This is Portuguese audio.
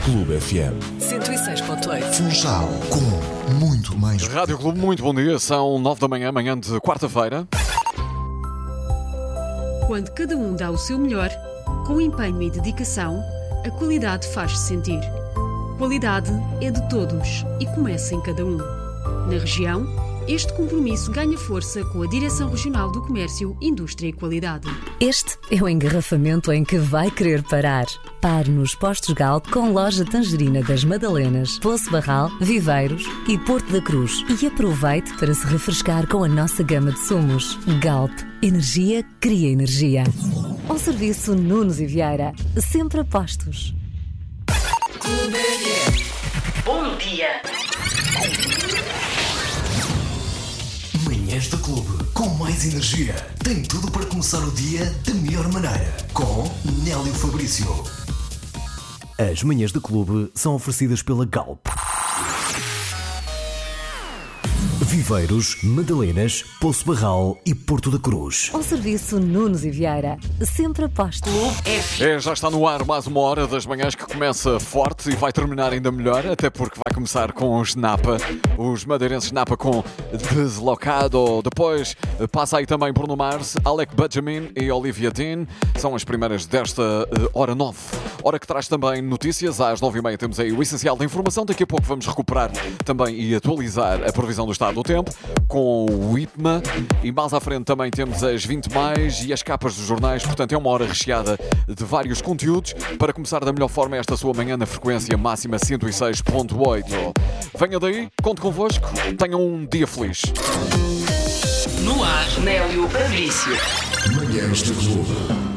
Clube FM. 106.8. Funchal com muito mais. Rádio Clube, muito bom dia. São 9 da manhã, manhã de quarta-feira. Quando cada um dá o seu melhor, com empenho e dedicação, a qualidade faz-se sentir. Qualidade é de todos e começa em cada um. Na região, este compromisso ganha força com a Direção Regional do Comércio, Indústria e Qualidade. Este é o engarrafamento em que vai querer parar. Pare nos postos Galp com loja Tangerina das Madalenas, Poço Barral, Viveiros e Porto da Cruz. E aproveite para se refrescar com a nossa gama de sumos. Galp. Energia cria energia. Um serviço Nunes e Vieira. Sempre a postos. Bom dia. Manhãs do Clube, com mais energia. Tem tudo para começar o dia da melhor maneira. Com Nélio Fabrício. As manhãs do Clube são oferecidas pela Galp. Viveiros, Madalenas, Poço Barral e Porto da Cruz. Um serviço Nunes e Vieira. Sempre a postos. Já está no ar mais uma hora das manhãs que começa forte e vai terminar ainda melhor, até porque vai começar com os Napa, os madeirenses Napa com Deslocado. Depois passa aí também Bruno Mars, Alec Benjamin e Olivia Dean. São as primeiras desta hora 9. Hora que traz também notícias. Às 9h30 temos aí o essencial da informação. Daqui a pouco vamos recuperar também e atualizar a previsão do estado do tempo com o IPMA. E mais à frente também temos as 20 mais e as capas dos jornais. Portanto, é uma hora recheada de vários conteúdos para começar da melhor forma esta sua manhã na frequência máxima 106.8. Venha daí, conto convosco. Tenham um dia feliz. No ar, Nélio Fabrício. Manhãs do Clube.